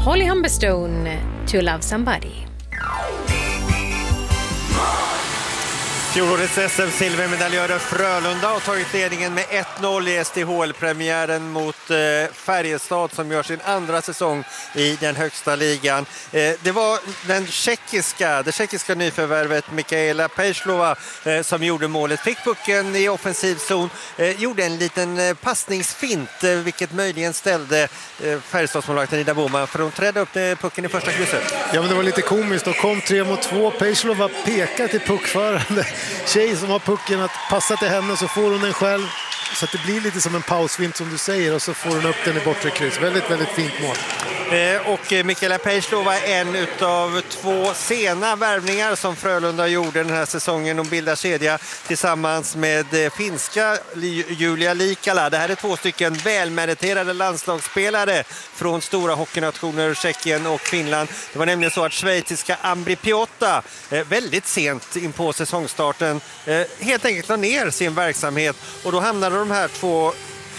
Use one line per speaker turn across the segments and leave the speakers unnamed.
Holly Humberstone, To Love Somebody.
Fjolårets SM-silvermedaljörer Frölunda har tagit ledningen med 1-0 i SDHL-premiären mot Färjestad som gör sin andra säsong i den högsta ligan. Det var det tjeckiska nyförvärvet Mikaela Pejslova som gjorde målet. Fick pucken i offensiv zon, gjorde en liten passningsfint vilket möjligen ställde Färjestadsmålvakten Ida Boman för hon trädde upp pucken i första krysset.
Ja, men det var lite komiskt. Då kom 3-2. Pejslova pekar till puckförande tjej som har pucken att passa till henne, så får hon den själv. Så att det blir lite som en pausfint som du säger, och så får hon upp den i bortre kryss. Väldigt, väldigt fint mål.
Och Mikaela Pejslova är en utav 2 sena värvningar som Frölunda gjorde den här säsongen. De bildar kedja tillsammans med finska Julia Likala. Det här är 2 stycken välmeriterade landslagsspelare från stora hockeynationer Tjeckien och Finland. Det var nämligen så att schweiziska Ambri Piotta väldigt sent in på säsongstarten helt enkelt la ner sin verksamhet, och då hamnade de här 2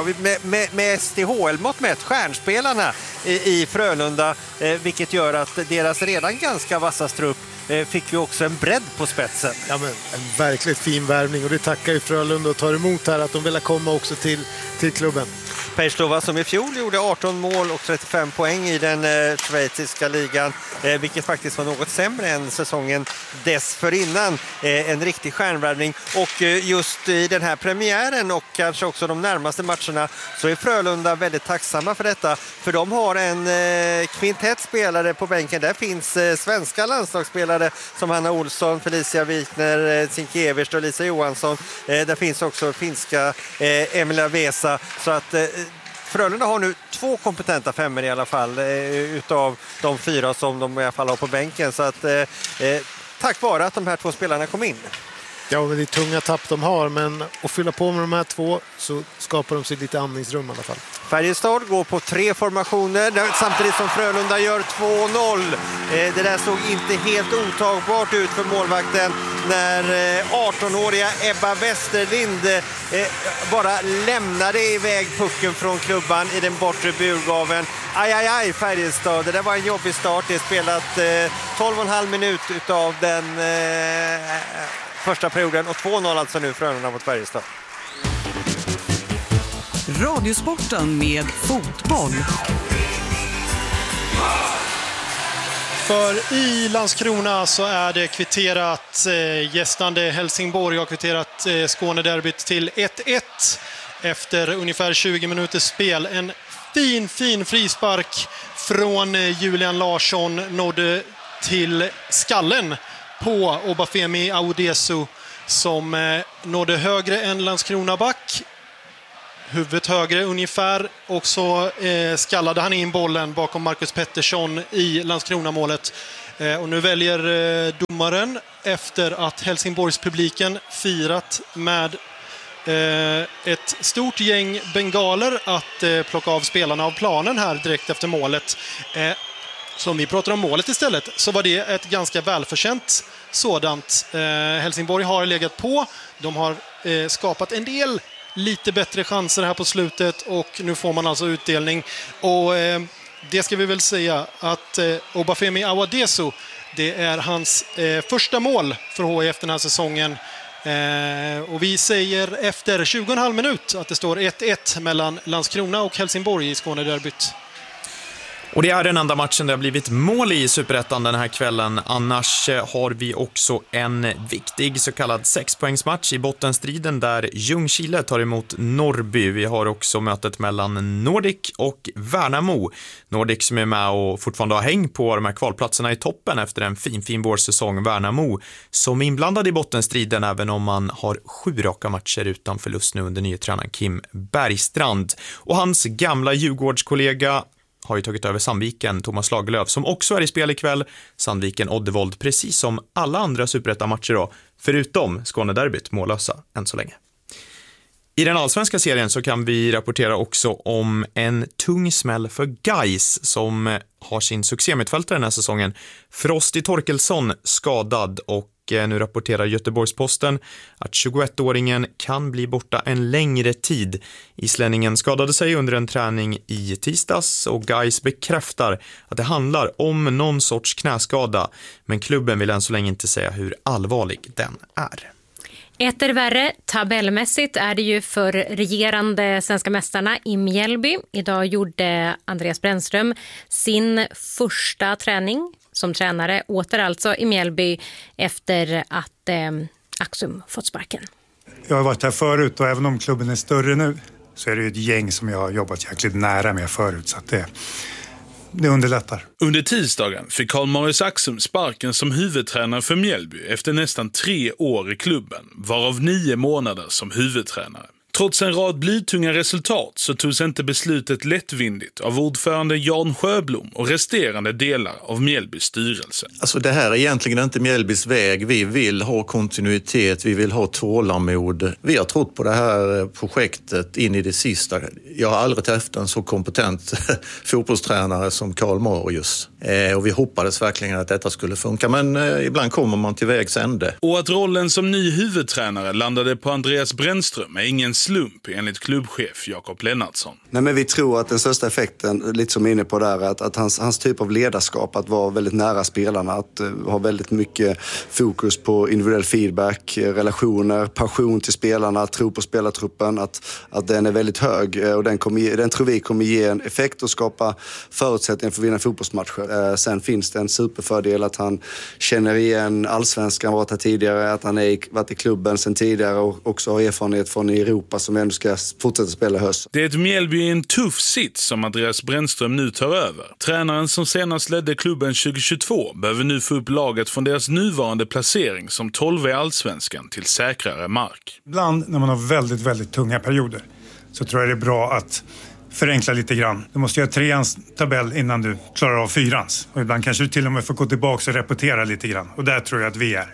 med SDHL-mått mätt stjärnspelarna i Frölunda, vilket gör att deras redan ganska vassa trupp fick ju också en bredd på spetsen.
Ja, men en verkligt fin värvning, och det tackar ju Frölunda och tar emot här att de vill komma också till klubben.
Pejslova som i fjol gjorde 18 mål och 35 poäng i den schweiziska ligan, vilket faktiskt var något sämre än säsongen dessförinnan. En riktig stjärnvärvning, och just i den här premiären och kanske också de närmaste matcherna så är Frölunda väldigt tacksamma för detta, för de har en kvintett spelare på bänken. Där finns svenska landslagsspelare som Hanna Olsson, Felicia Wikner, Sienkiewicz och Lisa Johansson. Där finns också finska Emilia Vesa, så att Frölunda har nu 2 kompetenta femmor i alla fall utav de 4 som de i alla fall har på bänken, så att tack vare att de här 2 spelarna kom in.
Ja, men det är tunga tapp de har, men att fylla på med de här 2 så skapar de sig lite andningsrum i alla fall.
Färjestad går på 3 formationer samtidigt som Frölunda gör 2-0. Det där såg inte helt otagbart ut för målvakten när 18-åriga Ebba Westerlind bara lämnade iväg pucken från klubban i den bortre burgaven. Aj, Färjestad. Det där var en jobbig start. Det är spelat 12,5 minut utav den första perioden, och 2-0 alltså nu Frölunda mot Färjestad.
Radiosporten med fotboll.
För i Landskrona så är det kvitterat. Gästande Helsingborg har kvitterat Skånederbyt till 1-1 efter ungefär 20 minuters spel. En fin frispark från Julian Larsson nådde till skallen på Obafemi Awodesu som nådde högre än Landskrona back. Huvudet högre ungefär, och så skallade han in bollen bakom Marcus Pettersson i Landskrona-målet. Och nu väljer domaren, efter att Helsingborgs-publiken firat med ett stort gäng bengaler, att plocka av spelarna av planen här direkt efter målet. Som vi pratar om målet istället, så var det ett ganska välförtjänt sådant. Helsingborg har legat på, de har skapat en del lite bättre chanser här på slutet, och nu får man alltså utdelning. Och det ska vi väl säga att Obafemi Awodesu, det är hans första mål för HIF den här säsongen. Och vi säger efter 20,5 minut att det står 1-1 mellan Landskrona och Helsingborg i Skånederbyt.
Och det är den enda matchen det har blivit mål i Superettan den här kvällen. Annars har vi också en viktig så kallad 6-poängsmatch i bottenstriden där Ljungskile tar emot Norrby. Vi har också mötet mellan Nordic och Värnamo. Nordic som är med och fortfarande har häng på de här kvalplatserna i toppen efter en fin vårsäsong. Värnamo som är inblandad i bottenstriden även om man har 7 raka matcher utan förlust nu under nye tränaren Kim Bergstrand. Och hans gamla Djurgårdskollega har ju tagit över Sandviken, Thomas Lagerlöf, som också är i spel ikväll. Sandviken Oddevold, precis som alla andra Superettan-matcher då, förutom Skånederbyt, mållösa än så länge. I den allsvenska serien så kan vi rapportera också om en tung smäll för Gais som har sin succémittfältare den här säsongen. Frosti Torkelsson skadad, och nu rapporterar Göteborgs-Posten att 21-åringen kan bli borta en längre tid. Islänningen skadade sig under en träning i tisdags och Gais bekräftar att det handlar om någon sorts knäskada, men klubben vill än så länge inte säga hur allvarlig den är.
Etter värre tabellmässigt är det ju för regerande svenska mästarna i Mjällby. Idag gjorde Andreas Brännström sin första träning som tränare åter alltså i Mjällby efter att Axum fått sparken.
Jag har varit här förut och även om klubben är större nu så är det ju ett gäng som jag har jobbat jäkligt nära med förut, så att det underlättar.
Under tisdagen fick Karl-Marius Axum sparken som huvudtränare för Mjällby efter nästan 3 år i klubben, varav 9 månader som huvudtränare. Trots en rad blytunga resultat så togs inte beslutet lättvindigt av ordförande Jan Sjöblom och resterande delar av Mjällbys styrelse.
Alltså det här är egentligen inte Mjällbys väg. Vi vill ha kontinuitet, vi vill ha tålamod. Vi har trott på det här projektet in i det sista. Jag har aldrig träffat en så kompetent fotbollstränare som Karl-Marius. Och vi hoppades verkligen att detta skulle funka, men ibland kommer man till vägs ände.
Och att rollen som ny huvudtränare landade på Andreas Brännström är ingen slump enligt klubbchef Jakob Lennartsson.
Nej, men vi tror att den största effekten, lite som inne på där, att hans typ av ledarskap, att vara väldigt nära spelarna, att ha väldigt mycket fokus på individuell feedback, relationer, passion till spelarna, tro på spelartruppen, att den är väldigt hög och den tror vi kommer ge en effekt och skapa förutsättningar för att vinna fotbollsmatcher. Sen finns det en superfördel att han känner igen allsvenskan, varit här tidigare, att han varit i klubben sen tidigare och också har erfarenhet från Europa som vi ändå ska fortsätta spela höst.
Det är ett Mjällby i en tuff sits som Andreas Brännström nu tar över. Tränaren som senast ledde klubben 2022 behöver nu få upp laget från deras nuvarande placering som 12 i allsvenskan till säkrare mark.
Ibland när man har väldigt, väldigt tunga perioder så tror jag det är bra att förenkla lite grann. Du måste göra 3ans tabell innan du klarar av 4ans. Och ibland kanske du till och med får gå tillbaka och repetera lite grann. Och där tror jag att vi är.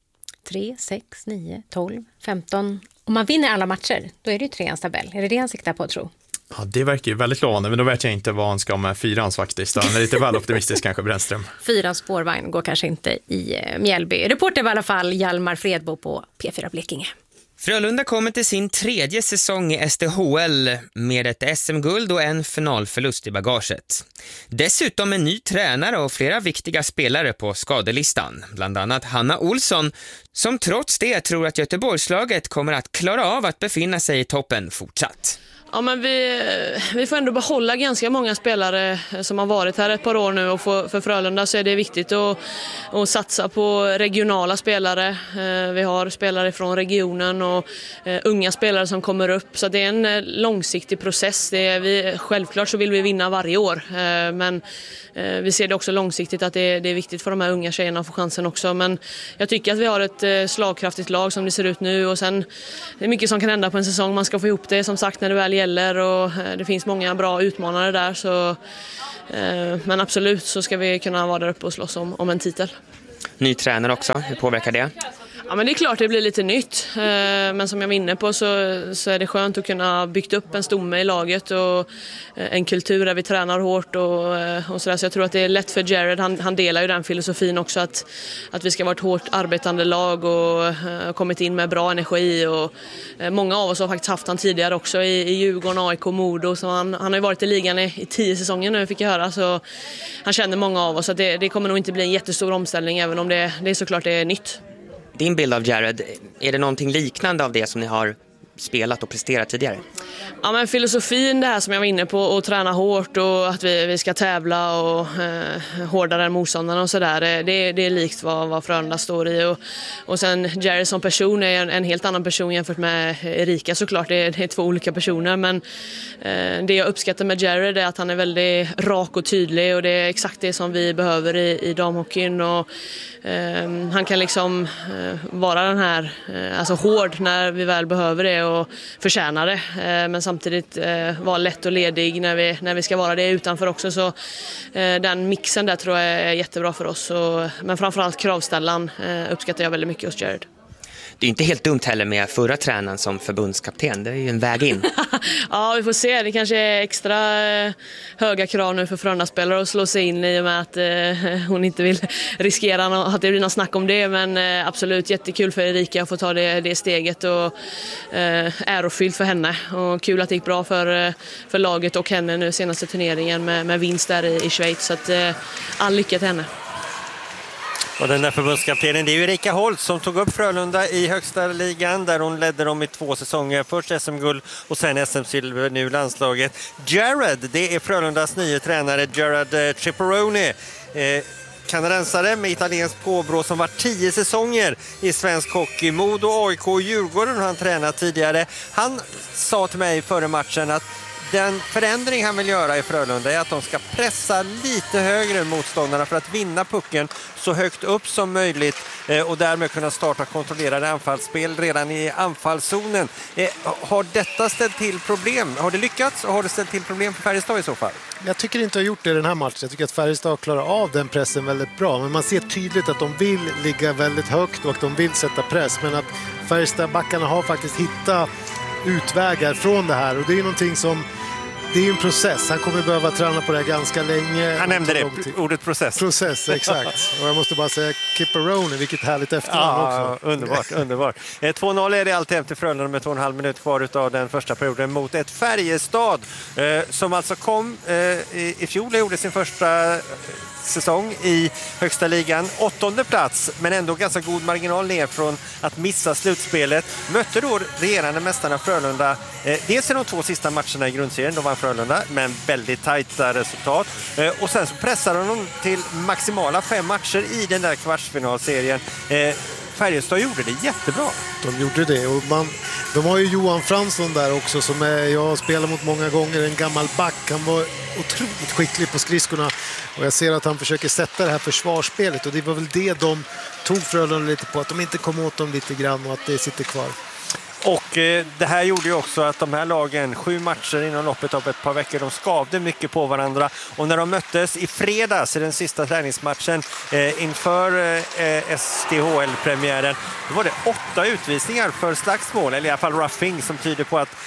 3, 6, 9, 12, 15. Om man vinner alla matcher, då är det ju 3ans tabell. Är det det han siktar på, tro?
Ja, det verkar ju väldigt lovande, men då vet jag inte vad han ska med 4ans faktiskt. Han är lite väl optimistisk kanske, Brännström. 4ans
spårvagn går kanske inte i Mjällby. Reporter var i alla fall Hjalmar Fredbo på P4 Blekinge.
Frölunda kommer till sin 3:e säsong i SDHL med ett SM-guld och en finalförlust i bagaget. Dessutom en ny tränare och flera viktiga spelare på skadelistan. Bland annat Hanna Olsson, som trots det tror att Göteborgslaget kommer att klara av att befinna sig i toppen fortsatt.
Ja, men vi får ändå behålla ganska många spelare som har varit här ett par år nu, och för Frölunda så är det viktigt att satsa på regionala spelare. Vi har spelare från regionen och unga spelare som kommer upp, så det är en långsiktig process. Självklart så vill vi vinna varje år, men vi ser det också långsiktigt att det är viktigt för de här unga tjejerna att få chansen också. Men jag tycker att vi har ett slagkraftigt lag som det ser ut nu, och sen det är mycket som kan hända på en säsong. Man ska få ihop det som sagt när det väl gäller, och det finns många bra utmanare där, så men absolut så ska vi kunna vara där uppe och slåss om en titel.
Ny tränare också, hur påverkar det?
Ja, men det är klart det blir lite nytt, men som jag var inne på så är det skönt att kunna byggt upp en stomme i laget och en kultur där vi tränar hårt och sådär. Så jag tror att det är lätt för Jared, han delar ju den filosofin också, att vi ska vara ett hårt arbetande lag och kommit in med bra energi, och många av oss har faktiskt haft han tidigare också i Djurgården, AIK, Modo, så han har ju varit i ligan i 10 säsonger nu, fick jag höra, så han känner många av oss, så det kommer nog inte bli en jättestor omställning, även om det är såklart det är nytt.
Din bild av Jared, är det någonting liknande av det som ni har spelat och presterat tidigare?
Ja, men filosofin, det här som jag var inne på, att träna hårt och att vi ska tävla och hårdare än motståndarna och sådär, det är likt vad Frölunda står i, och sen Jared som person är en helt annan person jämfört med Erika, såklart, det är 2 olika personer, men det jag uppskattar med Jared är att han är väldigt rak och tydlig, och det är exakt det som vi behöver i damhockeyn, och han kan liksom vara den här alltså hård när vi väl behöver det och förtjänar det, men samtidigt vara lätt och ledig när vi ska vara det utanför också, så den mixen där tror jag är jättebra för oss, men framförallt kravställan uppskattar jag väldigt mycket hos Jared.
Det är inte helt dumt heller med förra tränaren som förbundskapten, det är ju en väg in.
Ja, vi får se. Det kanske är extra höga krav nu för Frölunda-spelare att slå sig in i och med att hon inte vill riskera att det blir något snack om det. Men absolut jättekul för Erika att få ta det steget och ärofyllt för henne. Och kul att det gick bra för laget och henne nu senaste turneringen med vinst där i Schweiz. Så att, all lycka till henne.
Och den där förbundskaptenen, det är ju Erika Holtz som tog upp Frölunda i högsta ligan där hon ledde dem i 2 säsonger. Först SM-guld och sen SM-silver, nu landslaget. Jared, det är Frölundas nya tränare, Jared Ciparone. Kanadensare med italiensk påbrå som var 10 säsonger i svensk hockey. Modo, AIK och Djurgården har han tränat tidigare. Han sa till mig före matchen att den förändring han vill göra i Frölunda är att de ska pressa lite högre motståndarna för att vinna pucken så högt upp som möjligt och därmed kunna starta kontrollerade anfallsspel redan i anfallszonen. Har detta ställt till problem? Har det lyckats och har det ställt till problem för Färjestad i så fall?
Jag tycker inte har gjort det i den här matchen. Jag tycker att Färjestad klarar av den pressen väldigt bra. Men man ser tydligt att de vill ligga väldigt högt och att de vill sätta press. Men att Färjestad-backarna har faktiskt hittat utvägar från det här. Och det är någonting som... Det är en process. Han kommer behöva träna på det här ganska länge.
Han nämnde det, ordet process.
Process, exakt. Och jag måste bara säga Ciparone, vilket härligt efternamn också.
Underbart. 2-0 är det alltid till Frölunda med 2,5 minuter kvar av den första perioden mot ett Färjestad som alltså kom i fjol och gjorde sin första säsong i högsta ligan. 8:e plats, men ändå ganska god marginal ner från att missa slutspelet. Mötte då regerande mästarna Frölunda. Dels i de 2 sista matcherna i grundserien, de vann Frölunda, men väldigt tajta resultat. Och sen så pressade de till maximala 5 matcher i den där kvartsfinalserien. Färjestad gjorde det jättebra.
De gjorde det och de har ju Johan Fransson där också som jag spelar mot många gånger, en gammal back. Han var otroligt skicklig på skridskorna och jag ser att han försöker sätta det här försvarsspelet och det var väl det de tog Frölunda lite på, att de inte kom åt dem lite grann och att det sitter kvar.
Och det här gjorde ju också att de här lagen, 7 matcher inom loppet av ett par veckor, de skavde mycket på varandra. Och när de möttes i fredags i den sista träningsmatchen inför SDHL-premiären, då var det 8 utvisningar för slagsmål, eller i alla fall roughing, som tyder på att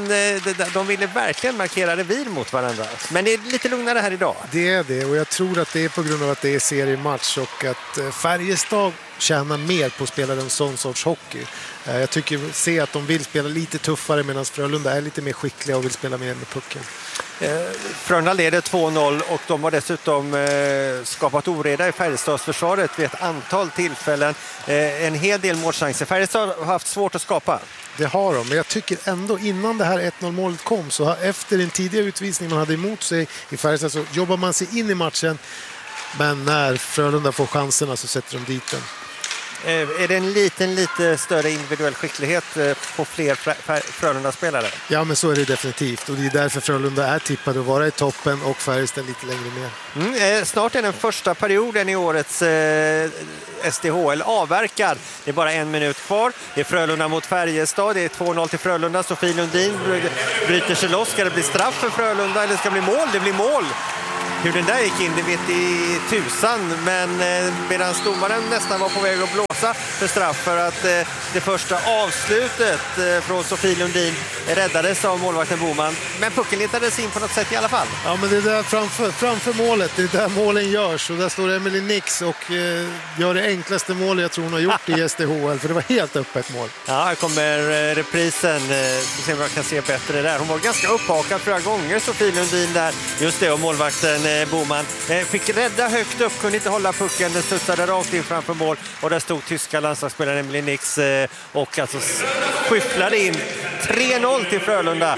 de ville verkligen markera revir mot varandra. Men det är lite lugnare här idag.
Det är det, och jag tror att det är på grund av att det är seriematch och att Färjestad tjänar mer på att spela en sån sorts hockey. Jag tycker se att de vill spela lite tuffare medan Frölunda är lite mer skickliga och vill spela mer med pucken.
Frölunda leder 2-0 och de har dessutom skapat oreda i Färjestadsförsvaret vid ett antal tillfällen. En hel del målchanser. Färjestad har haft svårt att skapa.
Det har de, men jag tycker ändå innan det här 1-0-målet kom, så efter en tidigare utvisning man hade emot sig i Färjestad, så jobbar man sig in i matchen. Men när Frölunda får chanserna så sätter de dit den.
Är det en lite större individuell skicklighet på fler Frölunda-spelare?
Ja, men så är det definitivt. Och det är därför Frölunda är tippade att vara i toppen och Färjestad lite längre ner.
Snart är den första perioden i årets SDHL avverkar. Det är bara 1 minut kvar. Det är Frölunda mot Färjestad. Det är 2-0 till Frölunda. Sofie Lundin bryter sig loss. Ska det bli straff för Frölunda eller ska det bli mål? Det blir mål. Hur den där gick in, det vet i tusan, men medan domaren nästan var på väg att blåsa för straff för att det första avslutet från Sofie Lundin räddades av målvakten Boman, men pucken letades in på något sätt i alla fall.
Ja, men det är där framför målet, det är där målen görs, och där står Emily Nix och gör det enklaste målet jag tror hon har gjort i SDHL, för det var helt öppet mål.
Ja, här kommer reprisen, så ser vi om jag kan se bättre där. Hon var ganska upphakad flera gånger, Sofie Lundin där, just det, och målvakten Boman fick rädda högt upp, kunde inte hålla pucken, den studsade rakt in framför mål och där stod tyska landslagsspelaren Emily Nix och alltså skyfflade in 3-0 till Frölunda.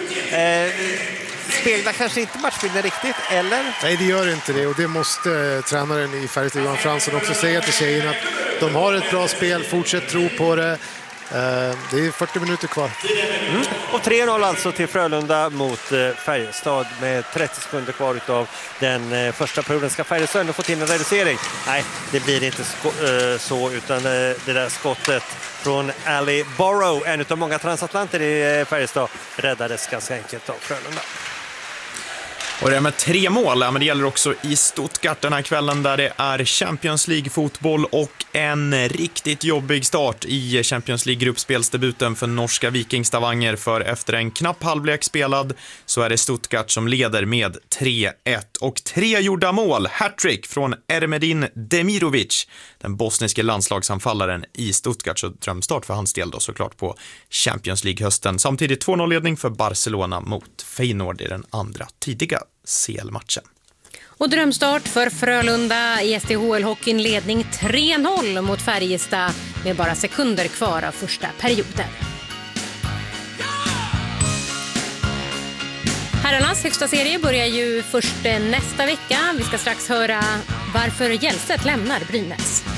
Speglar kanske inte matchbilden riktigt, eller?
Nej, det gör inte det, och det måste tränaren i Färjestad Johan Fransson också säga till tjejerna, att de har ett bra spel, fortsätt tro på det. Det är 40 minuter kvar.
Och 3-0 alltså till Frölunda mot Färjestad med 30 sekunder kvar utav den första perioden. Ska Färjestad ändå få till en reducering? Nej, det blir inte så, utan det där skottet från Ali Borrow, en av många transatlanter i Färjestad, räddades ganska enkelt av Frölunda.
Och det med 3 mål, men det gäller också i Stuttgart den här kvällen där det är Champions League-fotboll och en riktigt jobbig start i Champions League-gruppspelsdebuten för norska Viking Stavanger. För efter en knapp halvlek spelad så är det Stuttgart som leder med 3-1. Och 3 gjorda mål, hattrick från Ermedin Demirovic, den bosniske landslagsanfallaren i Stuttgart. Så drömstart för hans del då såklart på Champions League-hösten. Samtidigt 2-0-ledning för Barcelona mot Feyenoord i den andra tidiga CL-matchen.
Och drömstart för Frölunda i SDHL-hockeyn, ledning 3-0 mot Färjestad med bara sekunder kvar av första perioden. Herrarnas högsta serie börjar ju först nästa vecka. Vi ska strax höra varför Hjälset lämnar Brynäs.